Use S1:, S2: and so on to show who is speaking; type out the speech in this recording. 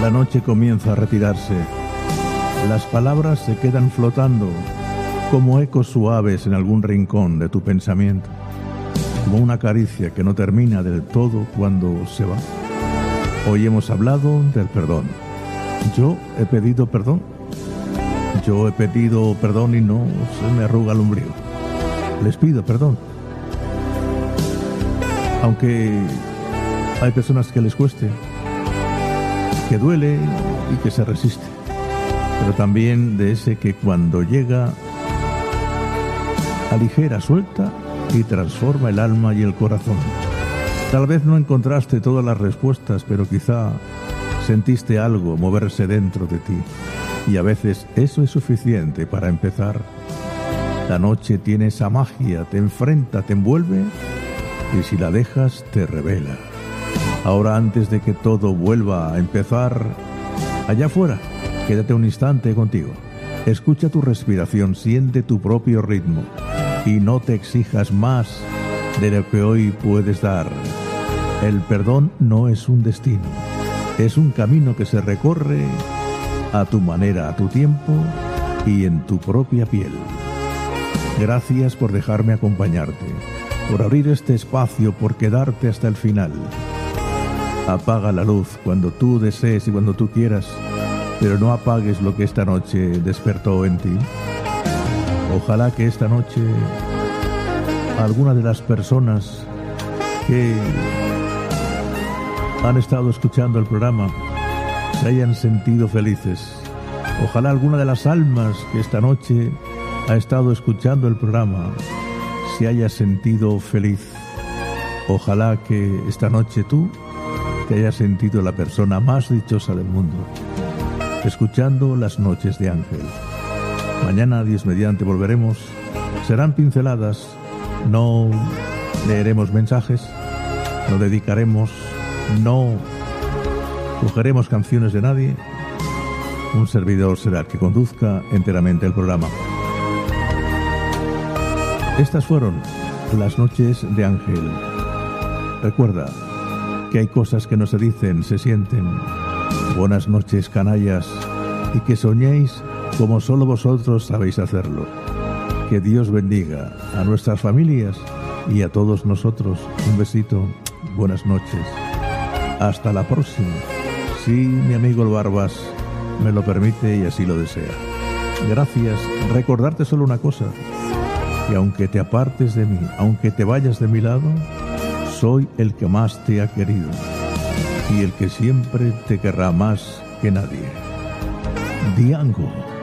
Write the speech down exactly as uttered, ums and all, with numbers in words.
S1: La noche comienza a retirarse. Las palabras se quedan flotando como ecos suaves en algún rincón de tu pensamiento, como una caricia que no termina del todo cuando se va. Hoy hemos hablado del perdón. Yo he pedido perdón. Yo he pedido perdón y no se me arruga el ombligo. Les pido perdón. Aunque hay personas que les cueste, que duele y que se resiste, pero también de ese que cuando llega aligera, suelta y transforma el alma y el corazón. Tal vez no encontraste todas las respuestas, pero quizá sentiste algo moverse dentro de ti, y a veces eso es suficiente para empezar. La noche tiene esa magia, te enfrenta, te envuelve y si la dejas te revela. Ahora, antes de que todo vuelva a empezar, allá afuera, quédate un instante contigo. Escucha tu respiración, siente tu propio ritmo y no te exijas más de lo que hoy puedes dar. El perdón no es un destino, es un camino que se recorre a tu manera, a tu tiempo y en tu propia piel. Gracias por dejarme acompañarte, por abrir este espacio, por quedarte hasta el final. Apaga la luz cuando tú desees y cuando tú quieras, pero no apagues lo que esta noche despertó en ti. Ojalá que esta noche alguna de las personas que han estado escuchando el programa se hayan sentido felices. Ojalá alguna de las almas que esta noche ha estado escuchando el programa se haya sentido feliz. Ojalá que esta noche tú te hayas sentido la persona más dichosa del mundo, escuchando Las Noches de Ángel. Mañana, Dios mediante, volveremos. Serán pinceladas, no leeremos mensajes, no dedicaremos, no cogeremos canciones de nadie. Un servidor será el que conduzca enteramente el programa. Estas fueron Las Noches de Ángel. Recuerda que hay cosas que no se dicen, se sienten. Buenas noches, canallas, y que soñéis como solo vosotros sabéis hacerlo. Que Dios bendiga a nuestras familias y a todos nosotros. Un besito, buenas noches. Hasta la próxima, si mi amigo el Barbas me lo permite y así lo desea. Gracias. Recordarte solo una cosa, que aunque te apartes de mí, aunque te vayas de mi lado, soy el que más te ha querido y el que siempre te querrá más que nadie. Diango.